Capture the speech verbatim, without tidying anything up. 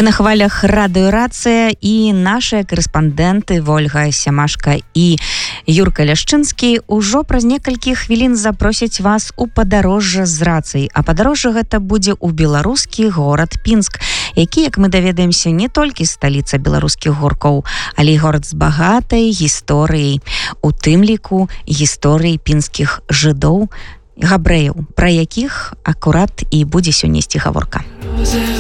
Вы на хвалях радыёрацыя і нашыя корэспандэнты Вольга Сямашка і Юрка Ляшчынскі ўжо праз некалькі хвілін запросяць вас у падарожжа з рацыяй. А падарожжа гэта будзе ў беларускі горад Пінск, які, як мы даведаемся, не толькі сталіца беларускіх гуркоў, але і горад з багатай гісторыяй, у тым ліку гісторыі пінскіх жыдоў, габрэяў, пра якіх акурат і будзе сёння ісці гаворка.